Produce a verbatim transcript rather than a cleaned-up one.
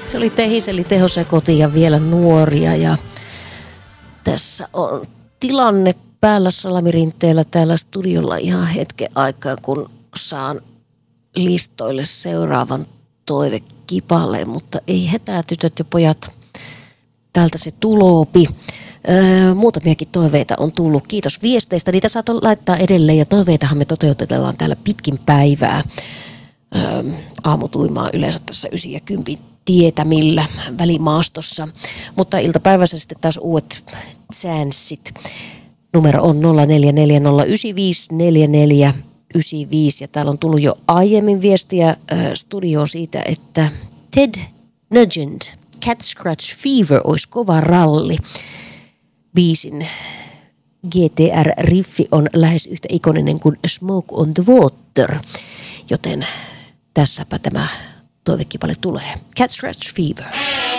Se oli Tehiseli tehosekoti ja vielä nuoria ja tässä on tilanne päällä Salamirinteellä täällä studiolla ihan hetken aikaa, kun saan listoille seuraavan toivekipaleen, mutta ei hätää tytöt ja pojat, täältä se tuloopi. Öö, muutamiakin toiveita on tullut. Kiitos viesteistä. Niitä saat laittaa edelleen ja toiveitahan me toteutetaan täällä pitkin päivää. Öö, aamutuimaa yleensä tässä ysi ja kympin tietämillä välimaastossa. Mutta iltapäivässä sitten taas uudet chanssit. Numero on nolla neljä neljä nolla yhdeksän viisi neljä neljä yhdeksän viisi ja täällä on tullut jo aiemmin viestiä äh, studioon siitä, että Ted Nugent, Cat Scratch Fever olisi kova ralli. Biisin G T R-riffi on lähes yhtä ikoninen kuin Smoke on the Water, joten tässäpä tämä toivekipale tulee. Cat Scratch Fever.